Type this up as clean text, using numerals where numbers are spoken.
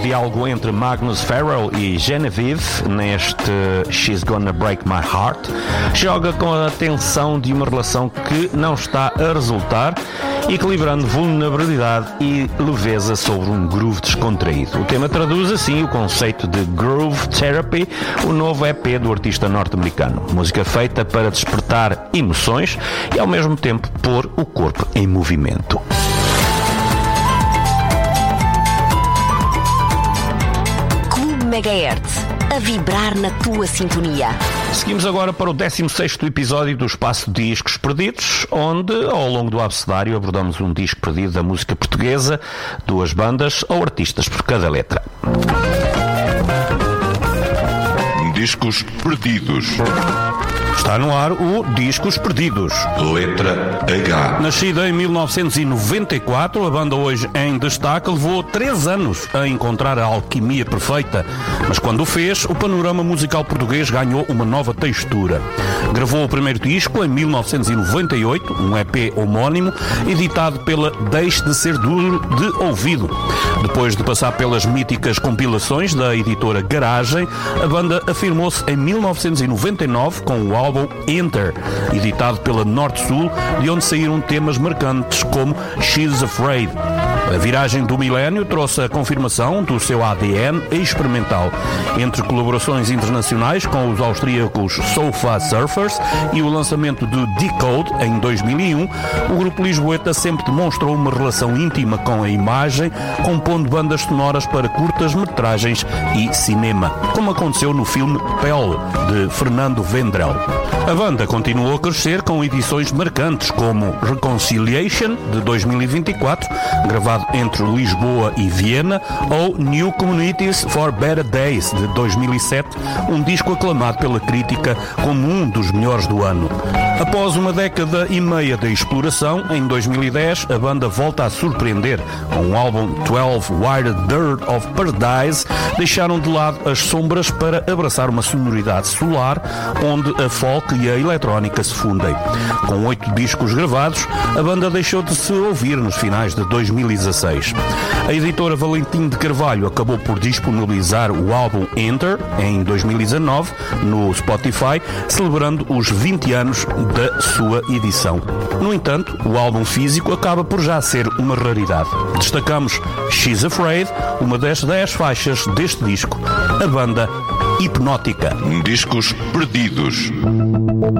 diálogo entre Magnus Farrell e Genevieve neste She's Gonna Break My Heart joga com a tensão de uma relação que não está a resultar, equilibrando vulnerabilidade e leveza sobre um groove descontraído. O tema traduz assim o conceito de Groove Therapy, o novo EP do artista norte-americano. Música feita para despertar emoções e ao mesmo tempo pôr o corpo em movimento. Megahertz, a vibrar na tua sintonia. Seguimos agora para o 16º episódio do Espaço Discos Perdidos, onde, ao longo do abecedário, abordamos um disco perdido da música portuguesa, 2 bandas ou artistas por cada letra. Discos Perdidos. Está no ar o Discos Perdidos. Letra H. Nascida em 1994, a banda hoje em destaque levou 3 anos a encontrar a alquimia perfeita, mas quando o fez, o panorama musical português ganhou uma nova textura. Gravou o primeiro disco em 1998, um EP homónimo, editado pela Deixe de Ser Duro de Ouvido. Depois de passar pelas míticas compilações da editora Garagem, a banda afirmou-se em 1999 com o álbum Enter, editado pela Norte-Sul, de onde saíram temas marcantes como She's Afraid. A viragem do milénio trouxe a confirmação do seu ADN experimental, entre colaborações internacionais com os austríacos Sofa Surfers e o lançamento do Decode em 2001, o grupo lisboeta sempre demonstrou uma relação íntima com a imagem, compondo bandas sonoras para curtas-metragens e cinema, como aconteceu no filme Pele, de Fernando Vendrell. A banda continuou a crescer com edições marcantes como Reconciliation, de 2024, gravado entre Lisboa e Viena, ou New Communities for Better Days, de 2007, um disco aclamado pela crítica como um dos melhores do ano. Após uma década e meia de exploração, em 2010, a banda volta a surpreender. Com o álbum 12 Wired Dirt of Paradise, deixaram de lado as sombras para abraçar uma sonoridade solar, onde a folk e a eletrónica se fundem. Com 8 discos gravados, a banda deixou de se ouvir nos finais de 2016. A editora Valentim de Carvalho acabou por disponibilizar o álbum Enter em 2019 no Spotify, celebrando os 20 anos da sua edição. No entanto, o álbum físico acaba por já ser uma raridade. Destacamos She's Afraid, uma das 10 faixas deste disco, a banda Hipnótica. Discos Perdidos.